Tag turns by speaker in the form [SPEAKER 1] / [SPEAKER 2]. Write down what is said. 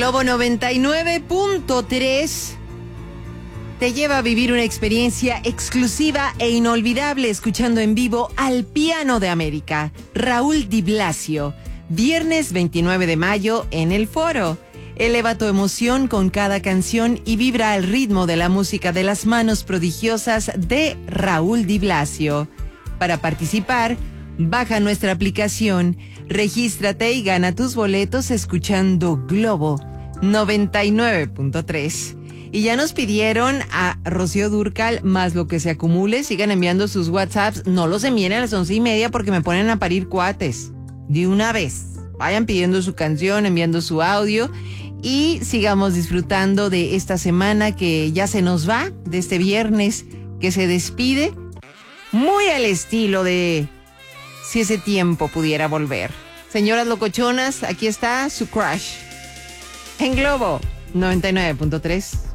[SPEAKER 1] Globo 99.3 te lleva a vivir una experiencia exclusiva e inolvidable escuchando en vivo al piano de América, Raúl Di Blasio, viernes 29 de mayo en el Foro. Eleva tu emoción con cada canción y vibra al ritmo de la música de las manos prodigiosas de Raúl Di Blasio. Para participar, baja nuestra aplicación, regístrate y gana tus boletos escuchando Globo 99.3. Y ya nos pidieron a Rocío Dúrcal más lo que se acumule. Sigan enviando sus WhatsApps. No los envíen a las 11:30 porque me ponen a parir cuates. De una vez. Vayan pidiendo su canción, enviando su audio. Y sigamos disfrutando de esta semana que ya se nos va. De este viernes que se despide. Muy al estilo de Si ese tiempo pudiera volver. Señoras locochonas, aquí está su crush. En Globo 99.3.